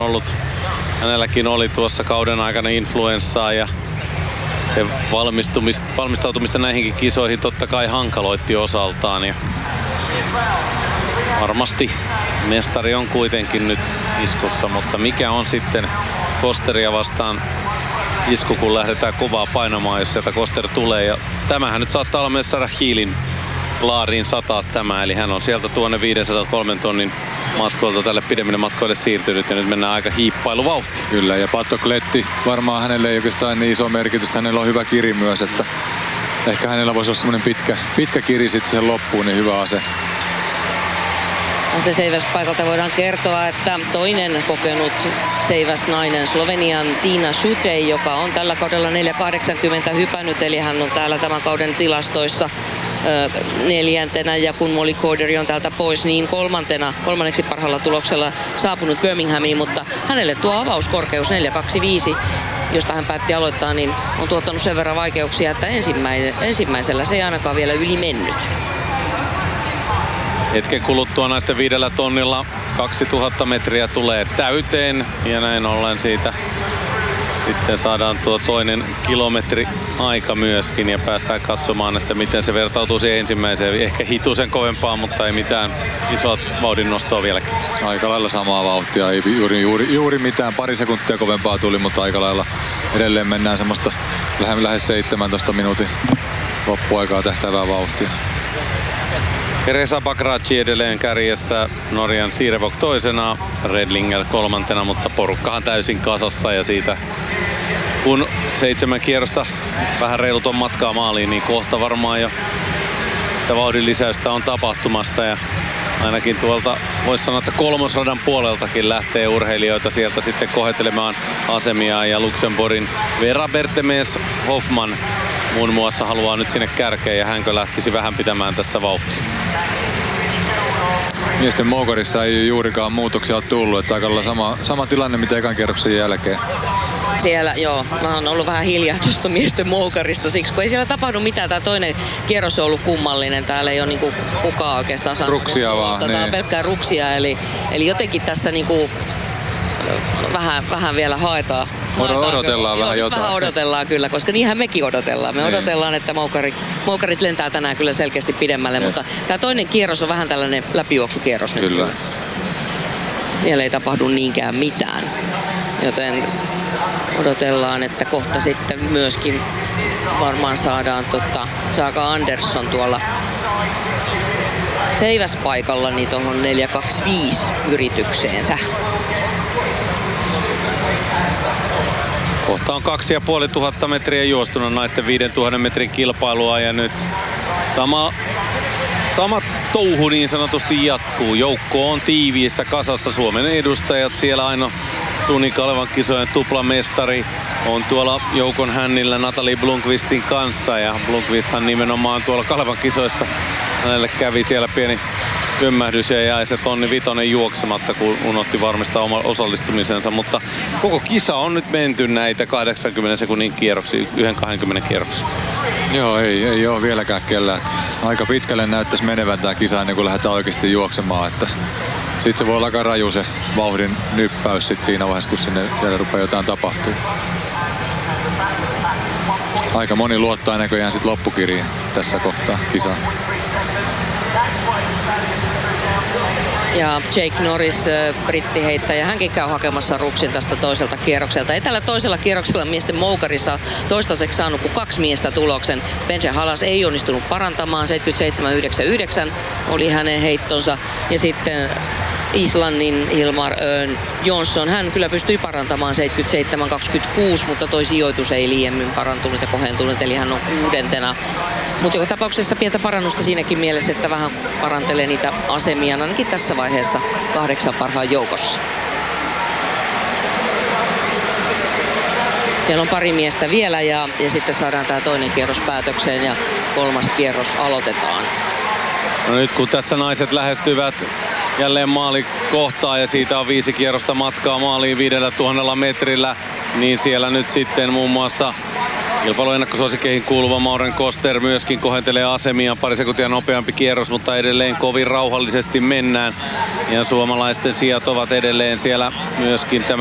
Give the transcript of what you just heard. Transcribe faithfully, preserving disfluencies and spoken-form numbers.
ollut, hänelläkin oli tuossa kauden aikana influenssaa ja se valmistautumista näihinkin kisoihin totta kai hankaloitti osaltaan. Ja varmasti mestari on kuitenkin nyt iskussa, mutta mikä on sitten Kosteria vastaan isku, kun lähdetään kovaa painamaan, jos sieltä Koster tulee. Ja tämähän nyt saattaa olla myös Sarah Healin laariin sataa tämä, eli hän on sieltä tuonne viisisataa tonnin matkoilta tälle pidemmille matkoille siirtynyt ja nyt mennään aika hiippailuvauhtiin. Kyllä, ja Pato Kletti varmaan hänelle ei oikeastaan niin iso merkitys, hänellä on hyvä kiri myös, että ehkä hänellä voisi olla semmoinen pitkä, pitkä kiri sitten siihen loppuun, niin hyvä ase. Tästä seiväspaikalta voidaan kertoa, että toinen kokenut seiväsnainen Slovenian Tina Šutej, joka on tällä kaudella neljä kahdeksankymmentä hypännyt, eli hän on täällä tämän kauden tilastoissa neljäntenä, ja kun Molly Corderi on täältä pois, niin kolmantena, kolmanneksi parhaalla tuloksella saapunut Birminghamiin, mutta hänelle tuo avauskorkeus neljä kaksikymmentäviisi, josta hän päätti aloittaa, niin on tuottanut sen verran vaikeuksia, että ensimmäisellä se ei ainakaan vielä yli mennyt. Hetken kuluttua naisten viidellä tonnilla kaksituhatta metriä tulee täyteen ja näin ollen siitä sitten saadaan tuo toinen kilometri aika myöskin ja päästään katsomaan, että miten se vertautuu siihen ensimmäiseen. Ehkä hitusen kovempaa, mutta ei mitään isoa vauhdin nostoa vieläkään. Aika lailla samaa vauhtia, ei juuri, juuri, juuri mitään, pari sekuntia kovempaa tuli, mutta aika lailla edelleen mennään semmoista lähes seitsemäntoista minuutin loppuaikaa tähtävää vauhtia. Teresa Bagraci edelleen kärjessä, Norjan Sirevok toisena, Redlinger kolmantena, mutta porukkahan täysin kasassa ja siitä kun seitsemän kierrosta vähän reilut on matkaa maaliin, niin kohta varmaan jo sitä vauhdin lisäystä on tapahtumassa ja ainakin tuolta voisi sanoa, että kolmosradan puoleltakin lähtee urheilijoita sieltä sitten kohettelemaan asemia ja Luxemburgin Vera Bertemes Hoffman muun muassa haluaa nyt sinne kärkeen ja hänkö lähtisi vähän pitämään tässä vauhtia. Miesten moukarissa ei juurikaan muutoksia ole tullut, että aika lailla sama, sama tilanne mitä ekan kierroksen jälkeen. Siellä, joo, mä oon ollut vähän hiljaa tuosta miesten moukarista siksi, kun ei siellä tapahdu mitään. Tää toinen kierros on ollut kummallinen. Täällä ei ole niinku kukaan oikeastaan saanut ruksia vaan. Tää niin on pelkkää ruksia, eli, eli jotenkin tässä niinku vähän, vähän vielä haetaan. haetaan odotellaan kyllä. vähän joo, jotain. Vähän odotellaan kyllä, koska niinhän mekin odotellaan. Me niin. odotellaan, että moukarit, moukarit lentää tänään kyllä selkeästi pidemmälle, ja. mutta tää toinen kierros on vähän tällainen läpijuoksukierros nyt. Kyllä. Siellä ei tapahdu niinkään mitään, joten odotellaan, että kohta sitten myöskin varmaan saadaan tota, Saga Andersson tuolla seiväspaikalla niin tuohon neljä kaksikymmentäviisi yritykseensä. Kohta on kaksi ja puoli tuhatta metriä juostuna naisten viidentuhannen metrin kilpailua ja nyt sama, sama touhu niin sanotusti jatkuu. Joukko on tiiviissä kasassa. Suomen edustajat siellä aina Suni Kalevan kisojen tuplamestari on tuolla joukon hännillä Natalie Blomqvistin kanssa ja Blomqvisthan nimenomaan tuolla Kalevan kisoissa hänelle kävi siellä pieni kömmähdys ja jäi se tonni vitonen juoksematta, kun unohti varmistaa oma osallistumisensa, mutta koko kisa on nyt menty näitä kahdeksankymmenen sekunnin kierroksia, yhden kaksikymmentä kierroksia. Joo, ei, ei ole vieläkään kellään. Aika pitkälle näyttäisi menevän tämä kisa ennen kuin lähdetään oikeasti juoksemaan, että sitten se voi olla aika raju se vauhdin nyppäys sit siinä vaiheessa, kun sinne siellä rupeaa jotain tapahtuu. Aika moni luottaa näköjään sit loppukiriin tässä kohtaa kisaa. Ja Jake Norris, brittiheittäjä, hänkin käy hakemassa ruksin tästä toiselta kierrokselta. Ei tällä toisella kierroksella miesten moukarissa toistaiseksi saanut kuin kaksi miestä tuloksen. Benja Halas ei onnistunut parantamaan, seitsemänkymmentäseitsemän yhdeksänkymmentäyhdeksän oli hänen heittonsa. Ja sitten Islannin Hilmar Örn Jonsson, hän kyllä pystyi parantamaan seitsemänkymmentäseitsemän kaksikymmentäkuusi, mutta toi sijoitus ei liiemmin parantunut ja kohentunut, eli hän on kuudentena. Mutta joka tapauksessa pientä parannusta siinäkin mielessä, että vähän parantelee niitä asemia, ainakin tässä vaiheessa kahdeksan parhaan joukossa. Siellä on pari miestä vielä ja, ja sitten saadaan tämä toinen kierros päätökseen ja kolmas kierros aloitetaan. No nyt kun tässä naiset lähestyvät jälleen maalikohtaa ja siitä on viisi kierrosta matkaa maaliin viidellä tuhannella metrillä, niin siellä nyt sitten muun muassa Kilpailun ennakkosuosikkeihin kuuluva Maureen Koster myöskin kohentelee asemia. Pari sekuntia nopeampi kierros, mutta edelleen kovin rauhallisesti mennään. Ja suomalaisten sijat ovat edelleen siellä myöskin tämä